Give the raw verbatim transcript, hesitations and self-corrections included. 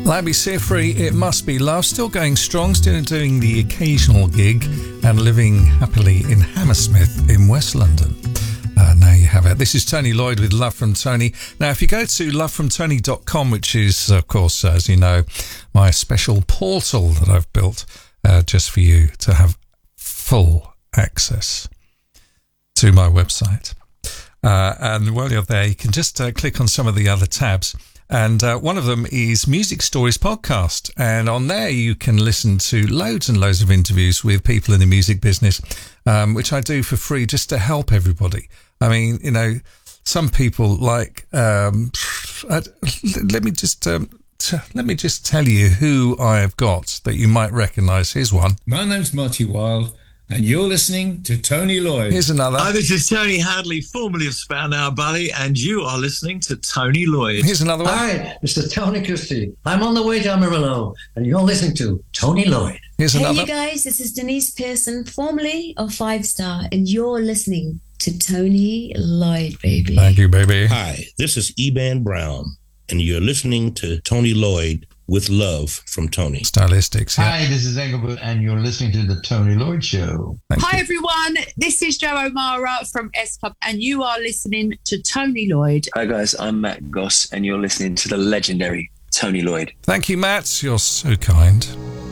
Labby Sifri, It Must Be Love, still going strong, still doing the occasional gig and living happily in Hammersmith in West London. Uh, now you have it. This is Tony Lloyd with Love from Tony. Now, if you go to love from tony dot com, which is, of course, as you know, my special portal that I've built uh, just for you to have full access to my website. Uh, and while you're there, you can just uh, click on some of the other tabs. And uh, one of them is Music Stories Podcast. And on there, you can listen to loads and loads of interviews with people in the music business, um, which I do for free just to help everybody. I mean, you know, some people like, um, I, let me just, um, t- let me just tell you who I have got that you might recognise. Here's one. My name's Marty Wilde, and you're listening to Tony Lloyd. Here's another. Hi, this is Tony Hadley, formerly of Spandau Ballet, and you are listening to Tony Lloyd. Here's another one. Hi, Mister Tony Christie. I'm on the way to Amarillo, and you're listening to Tony Lloyd. Here's hey, another. you guys, this is Denise Pearson, formerly of Five Star, and you're listening to Tony Lloyd, baby. Thank you, baby. Hi, this is Eban Brown, and you're listening to Tony Lloyd with Love from Tony. Stylistics, yeah. Hi, this is Engelbert, and you're listening to The Tony Lloyd Show. Thank Hi, you. everyone. This is Joe O'Mara from S Club, and you are listening to Tony Lloyd. Hi, guys. I'm Matt Goss, and you're listening to the legendary Tony Lloyd. Thank you, Matt. You're so kind.